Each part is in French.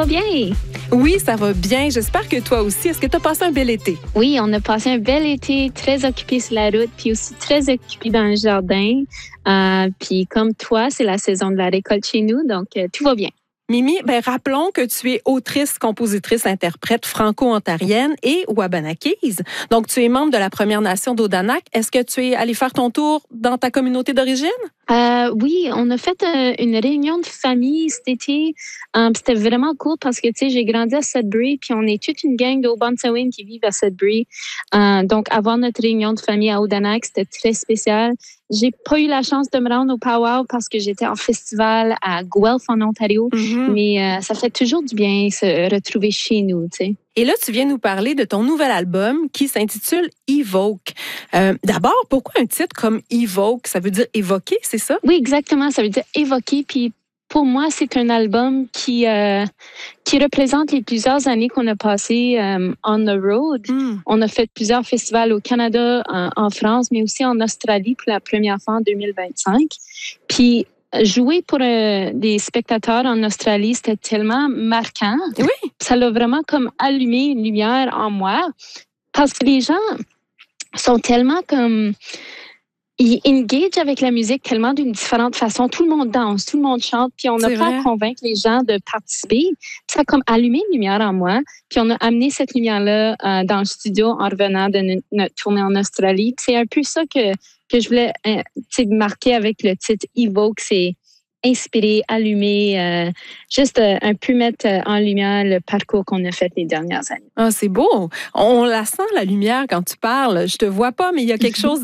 va bien? Oui, ça va bien. J'espère que toi aussi. Est-ce que tu as passé un bel été? Oui, on a passé un bel été, très occupé sur la route, puis aussi très occupé dans le jardin. Puis comme toi, c'est la saison de la récolte chez nous, donc tout va bien. Mimi, rappelons que tu es autrice, compositrice, interprète franco-ontarienne et wabanakise. Donc, tu es membre de la Première Nation d'Odanak. Est-ce que tu es allé faire ton tour dans ta communauté d'origine? Oui, on a fait une réunion de famille cet été. C'était vraiment cool parce que, tu sais, j'ai grandi à Sudbury, puis on est toute une gang d'Obantsawin qui vivent à Sudbury. Donc, avoir notre réunion de famille à Odanak, c'était très spécial. J'ai pas eu la chance de me rendre au powwow parce que j'étais en festival à Guelph, en Ontario. Mais ça fait toujours du bien se retrouver chez nous, tu sais. Et là, tu viens nous parler de ton nouvel album qui s'intitule Evoke. D'abord, pourquoi un titre comme Evoke? Ça veut dire évoquer, c'est ça? Oui, exactement. Ça veut dire évoquer. Puis pour moi, c'est un album qui représente les plusieurs années qu'on a passées on the road. On a fait plusieurs festivals au Canada, en France, mais aussi en Australie pour la première fois en 2025. Puis jouer pour des spectateurs en Australie, c'était tellement marquant. Oui. Ça l'a vraiment comme allumé une lumière en moi parce que les gens sont tellement comme... Ils engagent avec la musique tellement d'une différente façon. Tout le monde danse, tout le monde chante, puis on n'a pas à convaincre les gens de participer. Ça a comme allumé une lumière en moi, puis on a amené cette lumière-là dans le studio en revenant de notre tournée en Australie. C'est un peu ça que je voulais marquer avec le titre Evoke, c'est inspirer, allumer, juste un peu mettre en lumière le parcours qu'on a fait les dernières années. Ah, c'est beau. On la sent, la lumière, quand tu parles. Je te vois pas, mais il y a quelque chose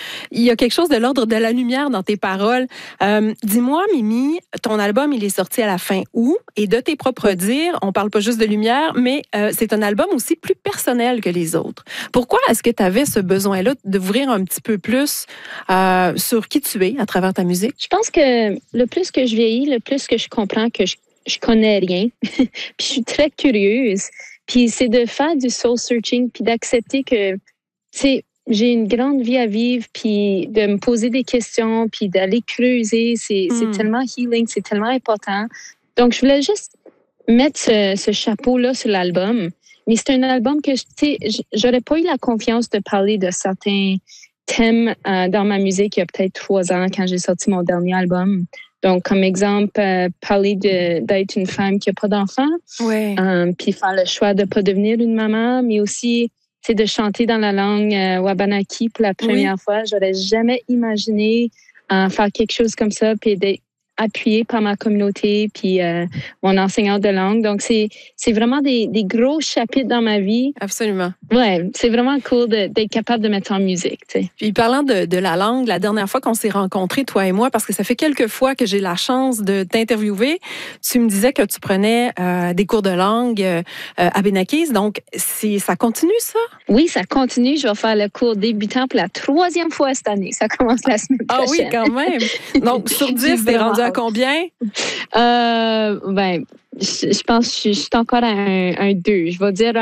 de l'ordre de la lumière dans tes paroles. Dis-moi, Mimi, ton album, il est sorti à la fin août, et de tes propres dires, on parle pas juste de lumière, mais c'est un album aussi plus personnel que les autres. Pourquoi est-ce que tu avais ce besoin-là d'ouvrir un petit peu plus sur qui tu es à travers ta musique? Je pense que le plus que je vieillis, le plus que je comprends que je connais rien. Puis je suis très curieuse. Puis c'est de faire du soul searching, puis d'accepter que, tu sais, j'ai une grande vie à vivre, puis de me poser des questions, puis d'aller creuser. C'est tellement healing, c'est tellement important. Donc, je voulais juste mettre ce chapeau-là sur l'album. Mais c'est un album que, tu sais, j'aurais pas eu la confiance de parler de certains thèmes dans ma musique il y a peut-être 3 ans quand j'ai sorti mon dernier album. Donc, comme exemple, parler d'être une femme qui n'a pas d'enfant, puis faire le choix de ne pas devenir une maman, mais aussi de chanter dans la langue wabanaki pour la première fois. J'aurais jamais imaginé faire quelque chose comme ça, puis d'être appuyée par ma communauté, puis mon enseignante de langue. Donc, c'est vraiment des gros chapitres dans ma vie. Absolument. Ouais, c'est vraiment cool d'être capable de mettre en musique. T'sais. Puis parlant de la langue, la dernière fois qu'on s'est rencontrés, toi et moi, parce que ça fait quelques fois que j'ai la chance de t'interviewer, tu me disais que tu prenais des cours de langue abénakise. Donc, ça continue, ça? Oui, ça continue. Je vais faire le cours débutant pour la 3e fois cette année. Ça commence la semaine prochaine. Ah oui, quand même. Donc, sur 10, t'es rendu à combien? Je pense que je suis encore à un 2. Je vais dire